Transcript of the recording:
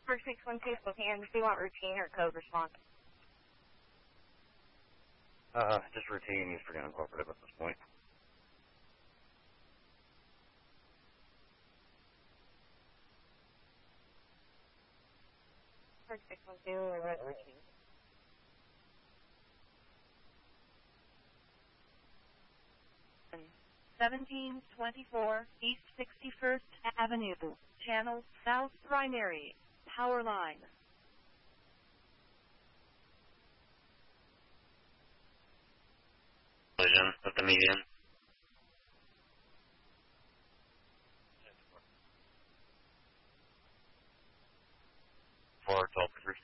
For 612 Spokane, do you want routine or code response? Just routine. He's pretty uncooperative at this point. For 612 or routine? And 1724 East 61st Avenue, Channel South Primary, Power Line. Collision with the median. For 12 cruisers.